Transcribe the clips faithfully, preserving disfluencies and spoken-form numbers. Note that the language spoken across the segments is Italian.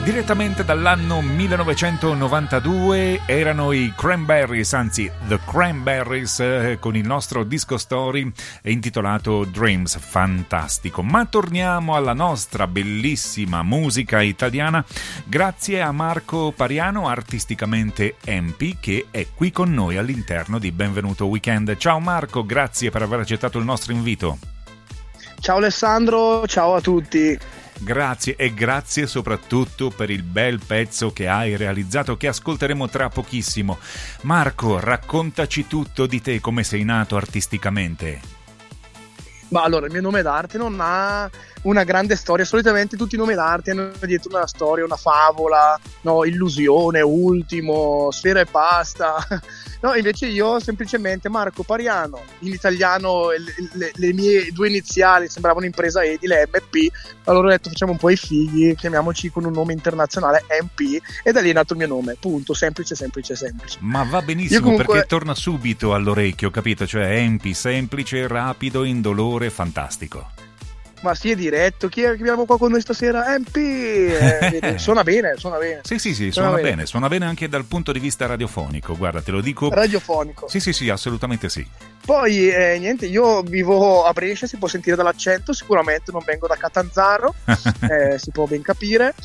Direttamente dall'anno millenovecentonovantadue erano i Cranberries, anzi The Cranberries, eh, con il nostro disco story intitolato Dreams, fantastico. Ma torniamo alla nostra bellissima musica italiana grazie a Marco Pariano, artisticamente Empi, che è qui con noi all'interno di Benvenuto Weekend. Ciao Marco, grazie per aver accettato il nostro invito. Ciao Alessandro, ciao a tutti. Grazie e grazie soprattutto per il bel pezzo che hai realizzato, che ascolteremo tra pochissimo. Marco, raccontaci tutto di te, come sei nato artisticamente. Ma allora, il mio nome d'arte non ha una grande storia. Solitamente tutti i nomi d'arte hanno dietro una storia, una favola, no? Illusione, Ultimo, Sfera e Pasta. No, invece io semplicemente Marco Pariano, in italiano le, le, le mie due iniziali sembravano impresa edile, M P, allora ho detto facciamo un po' i fighi, chiamiamoci con un nome internazionale M P, e da lì è nato il mio nome, punto, semplice, semplice, semplice. Ma va benissimo, comunque... perché torna subito all'orecchio, capito? Cioè M P, semplice, rapido, indolore, fantastico. Ma sì, è diretto. Chi, è, chi abbiamo qua con noi stasera? M P! Eh, suona bene, suona bene. Sì, sì, sì, suona, suona bene. bene. Suona bene anche dal punto di vista radiofonico, guarda, te lo dico. Radiofonico. Sì, sì, sì, assolutamente sì. Poi, eh, niente, io vivo a Brescia, si può sentire dall'accento, sicuramente non vengo da Catanzaro, eh, si può ben capire.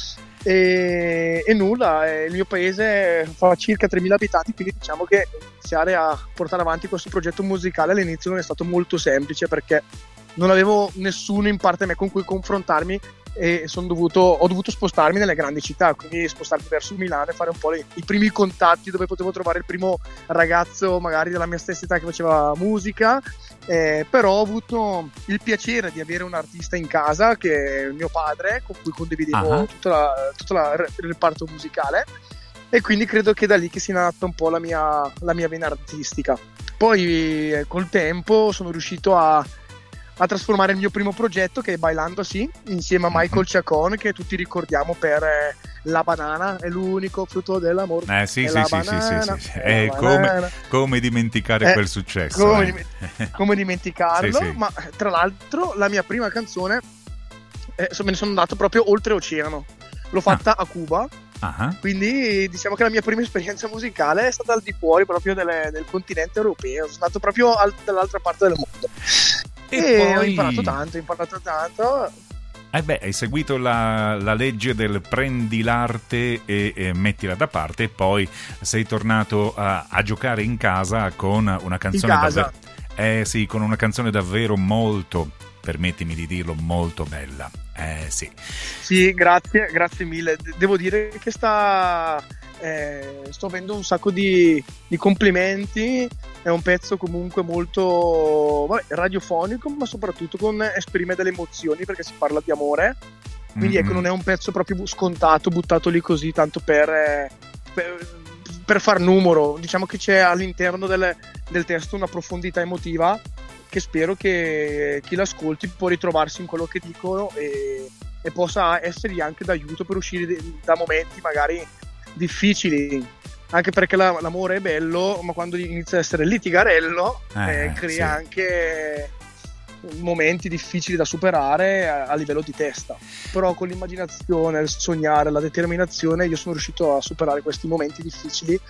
E, e nulla, eh, il mio paese fa circa tremila abitanti, quindi diciamo che iniziare a portare avanti questo progetto musicale all'inizio non è stato molto semplice, perché non avevo nessuno in parte me con cui confrontarmi e son dovuto, ho dovuto spostarmi nelle grandi città, quindi spostarmi verso Milano e fare un po' le, i primi contatti dove potevo trovare il primo ragazzo magari della mia stessa età che faceva musica, eh, però ho avuto il piacere di avere un artista in casa che è mio padre, con cui condividevo uh-huh. tutta la, tutta la, il reparto musicale, e quindi credo che da lì che sia nata un po' la mia, la mia vena artistica. Poi eh, col tempo sono riuscito a a trasformare il mio primo progetto, che è Bailando Sì, insieme a Michael Chacon, che tutti ricordiamo per eh, La Banana, è l'unico frutto dell'amore. Eh sì, è sì, la sì, banana, sì, sì, sì. È Eh, come, come dimenticare eh, quel successo? Come, eh. dim- come dimenticarlo? Sì, sì. Ma tra l'altro la mia prima canzone, eh, me ne sono andato proprio oltreoceano. L'ho fatta ah. a Cuba. Uh-huh. Quindi diciamo che la mia prima esperienza musicale è stata al di fuori proprio delle, del continente europeo. Sono stato proprio al, dall'altra parte del mondo. E, e poi... ho imparato tanto, ho imparato tanto. Eh beh, hai seguito la, la legge del prendi l'arte e, e mettila da parte, e poi sei tornato a, a giocare in casa con una canzone in casa. davvero. Eh sì, con una canzone davvero molto, permettimi di dirlo, molto bella. Eh sì. Sì, grazie, grazie mille. Devo dire che sta. Eh, sto avendo un sacco di, di complimenti. È un pezzo comunque molto vabbè, radiofonico, ma soprattutto con esprime delle emozioni, perché si parla di amore, quindi mm-hmm. ecco, non è un pezzo proprio scontato, buttato lì così tanto per, eh, per, per far numero. Diciamo che c'è all'interno del, del testo una profondità emotiva che spero che chi l'ascolti può ritrovarsi in quello che dicono e, e possa essergli anche d'aiuto per uscire da momenti magari difficili, anche perché la, l'amore è bello, ma quando inizia a essere litigarello eh, eh, crea sì. anche momenti difficili da superare a, a livello di testa. Però con l'immaginazione, il sognare, la determinazione io sono riuscito a superare questi momenti difficili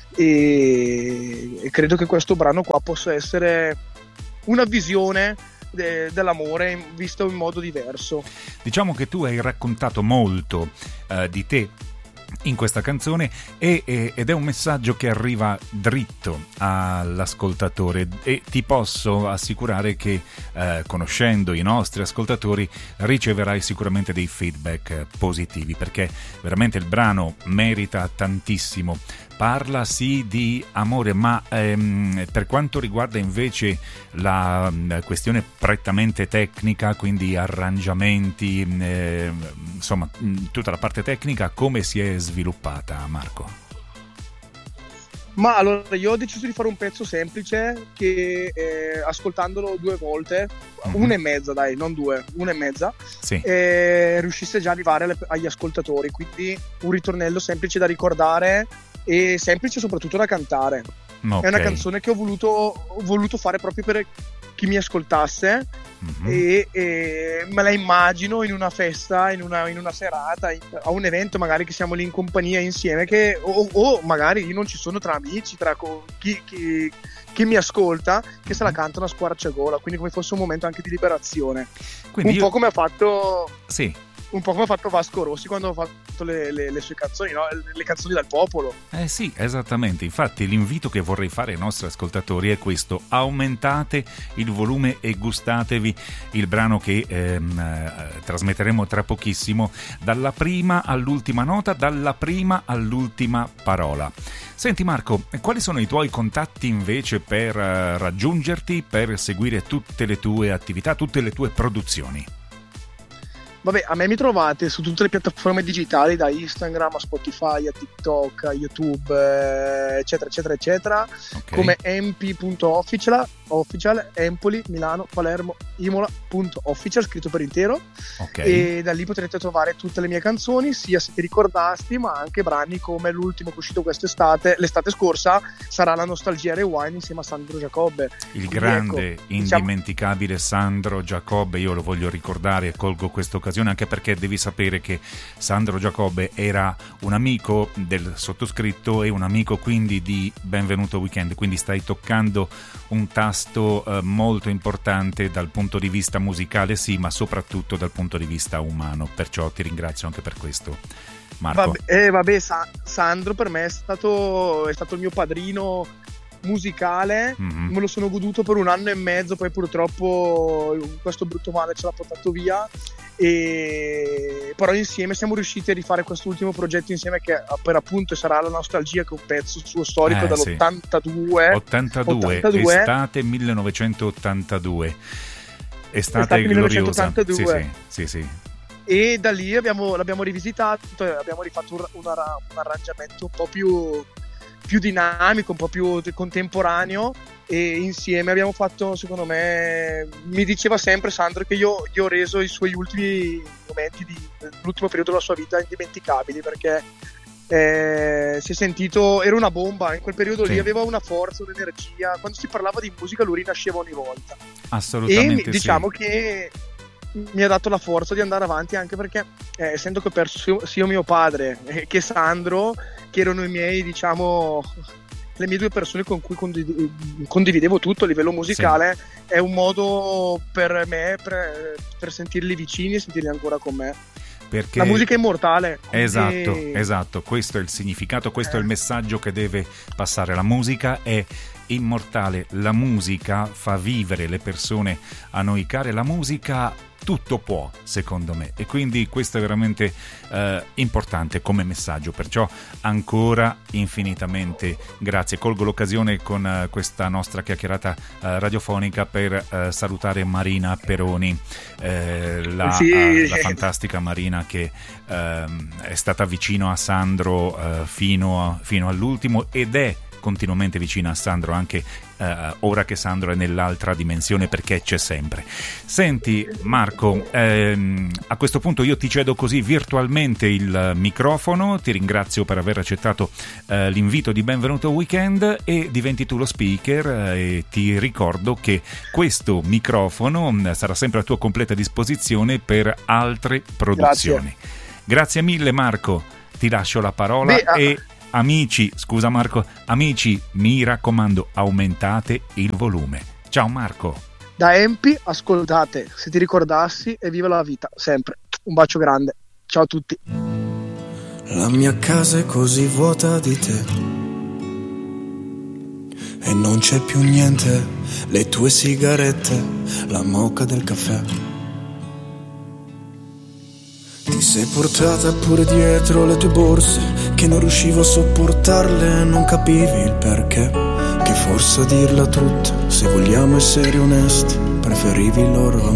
e, e credo che questo brano qua possa essere una visione de, dell'amore visto in modo diverso. Diciamo che tu hai raccontato molto uh, di te in questa canzone e, e, ed è un messaggio che arriva dritto all'ascoltatore, e ti posso assicurare che eh, conoscendo i nostri ascoltatori riceverai sicuramente dei feedback positivi, perché veramente il brano merita tantissimo. Parla sì di amore, ma ehm, per quanto riguarda invece la, la questione prettamente tecnica, quindi arrangiamenti, eh, insomma tutta la parte tecnica, come si è sviluppata, Marco? Ma allora io ho deciso di fare un pezzo semplice che eh, ascoltandolo due volte, mm-hmm. una e mezza dai, non due, una e mezza, sì. eh, riuscisse già ad arrivare alle, agli ascoltatori, quindi un ritornello semplice da ricordare e semplice soprattutto da cantare. Okay. È una canzone che ho voluto, ho voluto fare proprio per chi mi ascoltasse. Mm-hmm. e, e me la immagino in una festa, in una, in una serata, in, a un evento magari che siamo lì in compagnia insieme, che, o, o magari io non ci sono, tra amici, tra co- chi, chi, chi mi ascolta, che se la cantano a squarciagola, quindi come fosse un momento anche di liberazione. Quindi un io... po' come ha fatto sì. un po' come ha fatto Vasco Rossi quando ha fatto le, le, le sue canzoni, no? Le canzoni dal popolo. Eh sì, esattamente. Infatti l'invito che vorrei fare ai nostri ascoltatori è questo: aumentate il volume e gustatevi il brano che ehm, eh, trasmetteremo tra pochissimo, dalla prima all'ultima nota, dalla prima all'ultima parola. Senti Marco, quali sono i tuoi contatti invece per uh, raggiungerti, per seguire tutte le tue attività, tutte le tue produzioni? Vabbè, a me mi trovate su tutte le piattaforme digitali, da Instagram a Spotify, a TikTok, a YouTube, eh, eccetera, eccetera, eccetera, okay. Come empi punto official, official, Empoli, Milano, Palermo, Imola punto official, scritto per intero. Okay. E da lì potrete trovare tutte le mie canzoni, sia Se ti ricordasti, ma anche brani come l'ultimo che è uscito quest'estate, l'estate scorsa, sarà La nostalgia rewind insieme a Sandro Giacobbe. Il Quindi grande, ecco, indimenticabile diciamo... Sandro Giacobbe, io lo voglio ricordare e colgo questa occasione anche perché devi sapere che Sandro Giacobbe era un amico del sottoscritto e un amico quindi di Benvenuto Weekend, quindi stai toccando un tasto eh, molto importante dal punto di vista musicale, sì, ma soprattutto dal punto di vista umano, perciò ti ringrazio anche per questo, Marco. Vabbè, eh, vabbè Sa- Sandro per me è stato, è stato il mio padrino musicale, mm-hmm. Me lo sono goduto per un anno e mezzo, poi purtroppo questo brutto male ce l'ha portato via, e però insieme siamo riusciti a rifare quest'ultimo progetto insieme, che per appunto sarà La nostalgia, che è un pezzo suo storico eh, dall'ottantadue sì. ottantadue, ottantadue estate millenovecentottantadue, estate gloriosa, millenovecentottantadue. Sì, sì, sì, sì. E da lì abbiamo, l'abbiamo rivisitato, abbiamo rifatto un, un, un arrangiamento un po' più più dinamico, un po' più contemporaneo, e insieme abbiamo fatto, secondo me, mi diceva sempre Sandro che io gli ho reso i suoi ultimi momenti di, l'ultimo periodo della sua vita indimenticabili, perché eh, si è sentito, era una bomba in quel periodo, sì. Lì aveva una forza, un'energia, quando si parlava di musica lui rinasceva ogni volta. Assolutamente. E diciamo sì. Che mi ha dato la forza di andare avanti, anche perché eh, essendo che ho perso sia mio padre eh, che Sandro, che erano i miei, diciamo, le mie due persone con cui condiv- condividevo tutto a livello musicale, sì. È un modo per me per, per sentirli vicini e sentirli ancora con me. Perché la musica è immortale. Esatto, e... esatto, questo è il significato, questo eh. è il messaggio che deve passare. La musica è immortale, la musica fa vivere le persone a noi care, la musica tutto può, secondo me, e quindi questo è veramente eh, importante come messaggio, perciò ancora infinitamente grazie. Colgo l'occasione con eh, questa nostra chiacchierata eh, radiofonica per eh, salutare Marina Peroni, eh, la, sì. eh, la fantastica Marina che eh, è stata vicino a Sandro eh, fino, a, fino all'ultimo ed è continuamente vicina a Sandro anche uh, ora che Sandro è nell'altra dimensione, perché c'è sempre. Senti Marco, ehm, a questo punto io ti cedo così virtualmente il microfono, ti ringrazio per aver accettato uh, l'invito di Benvenuto Weekend e diventi tu lo speaker, uh, e ti ricordo che questo microfono um, sarà sempre a tua completa disposizione per altre produzioni. Grazie, Grazie mille Marco, ti lascio la parola. Beh, e amici, scusa Marco, amici, mi raccomando, aumentate il volume. Ciao Marco. Da Empi, ascoltate Se ti ricordassi e viva la vita, sempre. Un bacio grande. Ciao a tutti. La mia casa è così vuota di te e non c'è più niente, le tue sigarette, la moka del caffè. Ti sei portata pure dietro le tue borse, che non riuscivo a sopportarle, non capivi il perché. Che forse a dirla tutta, se vogliamo essere onesti, preferivi loro.